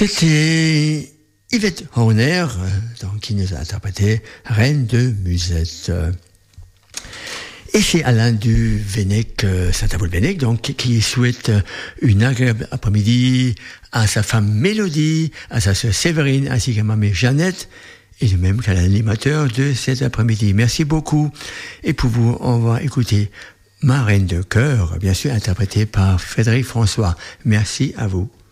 C'était Yvette Horner, qui nous a interprété Reine de Musette. Et c'est Alain du Vennec, Saint-Avold-Vennec, qui souhaite une agréable après-midi à sa femme Mélodie, à sa sœur Séverine, ainsi qu'à ma mère Jeannette, et de même qu'à l'animateur de cet après-midi. Merci beaucoup. Et pour vous, on va écouter Ma Reine de cœur, bien sûr, interprétée par Frédéric François. Merci à vous.